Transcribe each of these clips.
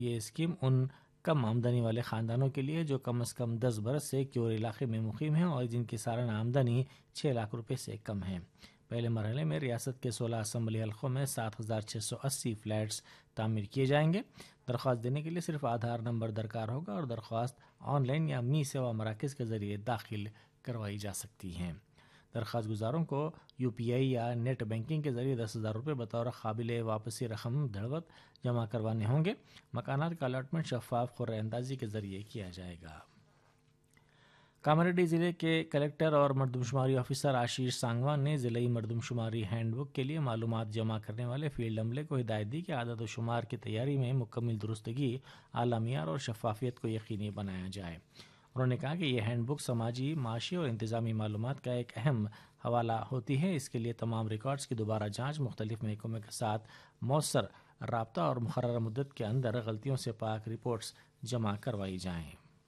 یہ اسکیم ان کم آمدنی والے خاندانوں کے لیے جو کم از کم 10 برس سے کیور علاقے میں مقیم ہیں اور جن کی سالانہ آمدنی 6 لاکھ روپے سے کم ہے۔ پہلے مرحلے میں ریاست کے 16 اسمبلی حلقوں میں 7680 فلیٹس تعمیر کیے جائیں گے۔ درخواست دینے کے لیے صرف آدھار نمبر درکار ہوگا اور درخواست آن لائن یا می سیوا مراکز کے ذریعے داخل کروائی جا سکتی ہیں۔ درخواست گزاروں کو UPI یا نیٹ بینکنگ کے ذریعے 10,000 روپے بطور قابل واپسی رقم دھڑوت جمع کروانے ہوں گے۔ مکانات کا الاٹمنٹ شفاف قرعہ اندازی کے ذریعے کیا جائے گا۔ کاماریڈی ضلع کے کلکٹر اور مردم شماری آفیسر آشیش سانگوان نے ضلعی مردم شماری ہینڈ بک کے لیے معلومات جمع کرنے والے فیلڈ عملے کو ہدایت دی کہ اعداد و شمار کی تیاری میں مکمل درستگی، اعلیٰ معیار اور شفافیت کو یقینی بنایا جائے۔ انہوں نے کہا کہ یہ ہینڈ بک سماجی، معاشی اور انتظامی معلومات کا ایک اہم حوالہ ہوتی ہے۔ اس کے لیے تمام ریکارڈز کی دوبارہ جانچ، مختلف محکموں کے ساتھ مؤثر رابطہ اور مقررہ مدت کے اندر غلطیوں سے پاک رپورٹس جمع کروائی جائیں۔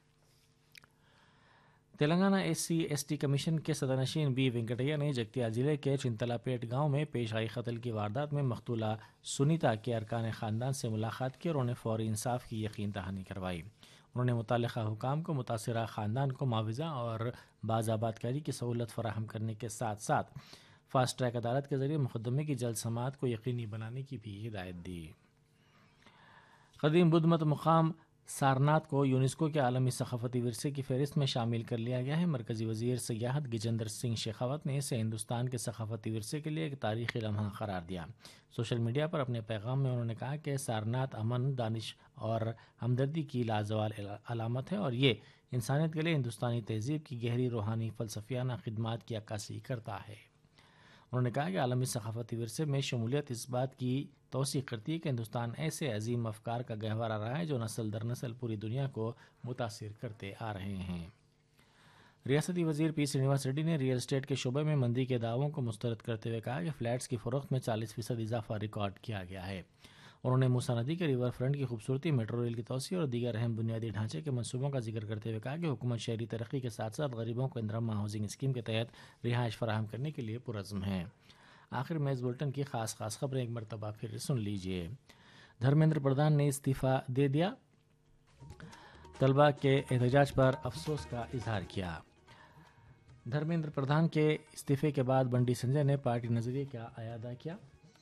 تلنگانہ SC/ST کمیشن کے صدر نشین بی وینکٹیہ نے جگتیال ضلع کے چنتلا پیٹ گاؤں میں پیش آئی قتل کی واردات میں مقتولہ سنیتا کے ارکان خاندان سے ملاقات کی اور انہیں فوری انصاف کی یقین دہانی کروائی۔ انہوں نے متعلقہ حکام کو متاثرہ خاندان کو معاوضہ اور باز آباد کاری کی سہولت فراہم کرنے کے ساتھ ساتھ فاسٹ ٹریک عدالت کے ذریعے مقدمے کی جلد سماعت کو یقینی بنانے کی بھی ہدایت دی۔ قدیم بدھ مت مقام سارناتھ کو یونیسکو کے عالمی ثقافتی ورثے کی فہرست میں شامل کر لیا گیا ہے۔ مرکزی وزیر سیاحت گجیندر سنگھ شیخاوت نے اسے ہندوستان کے ثقافتی ورثے کے لیے ایک تاریخی لمحہ قرار دیا۔ سوشل میڈیا پر اپنے پیغام میں انہوں نے کہا کہ سارناتھ امن، دانش اور ہمدردی کی لازوال علامت ہے اور یہ انسانیت کے لیے ہندوستانی تہذیب کی گہری روحانی فلسفیانہ خدمات کی عکاسی کرتا ہے۔ انہوں نے کہا کہ عالمی ثقافتی ورثے میں شمولیت اس بات کی توثیق کرتی ہے کہ ہندوستان ایسے عظیم افکار کا گہوارہ رہا ہے جو نسل در نسل پوری دنیا کو متاثر کرتے آ رہے ہیں۔ ریاستی وزیر پی سرینواس ریڈی نے ریئل اسٹیٹ کے شعبے میں مندی کے دعووں کو مسترد کرتے ہوئے کہا کہ فلیٹس کی فروخت میں 40% اضافہ ریکارڈ کیا گیا ہے۔ انہوں نے موسیٰ ندی کے ریور فرنٹ کی خوبصورتی، میٹرو ریل کی توسیع اور دیگر اہم بنیادی ڈھانچے کے منصوبوں کا ذکر کرتے ہوئے کہا کہ حکومت شہری ترقی کے ساتھ ساتھ غریبوں کو اندرما ہاؤسنگ اسکیم کے تحت رہائش فراہم کرنے کے لیے پرعزم ہے۔ آخر میں اس بلٹن کی خاص خبریں ایک مرتبہ پھر سن لیجیے۔ دھرمیندر پردھان نے استعفیٰ دے دیا، طلبہ کے احتجاج پر افسوس کا اظہار کیا۔ دھرمیندر پردھان کے استعفے کے بعد بنڈی سنجے نے پارٹی نظریے کا اعادہ کیا۔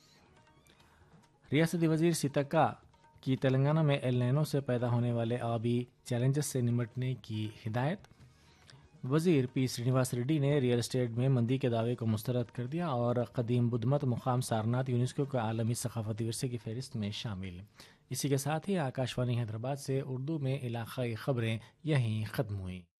ریاستی وزیر سیتکا کی تلنگانہ میں ایل نینو سے پیدا ہونے والے آبی چیلنجز سے نمٹنے کی ہدایت۔ وزیر پی سرینواس ریڈی نے ریئل اسٹیٹ میں مندی کے دعوے کو مسترد کر دیا اور قدیم بدھ مت مقام سارناتھ یونیسکو کے عالمی ثقافتی ورثے کی فہرست میں شامل۔ اسی کے ساتھ ہی آکاشوانی حیدرآباد سے اردو میں علاقائی خبریں یہیں ختم ہوئیں۔